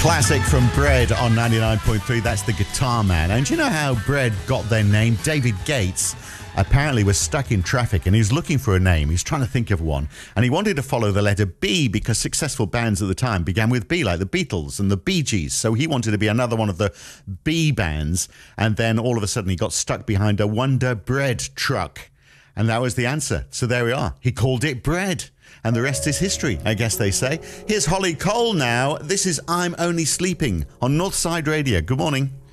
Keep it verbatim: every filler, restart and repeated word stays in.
Classic from Bread on ninety-nine point three. That's the Guitar Man. And do you know how Bread got their name? David Gates apparently was stuck in traffic and he was looking for a name. He was trying to think of one. And he wanted to follow the letter B because successful bands at the time began with B, like the Beatles and the Bee Gees. So he wanted to be another one of the B bands. And then all of a sudden he got stuck behind a Wonder Bread truck. And that was the answer. So there we are. He called it Bread. And the rest is history, I guess they say. Here's Holly Cole now. This is I'm Only Sleeping on Northside Radio. Good morning.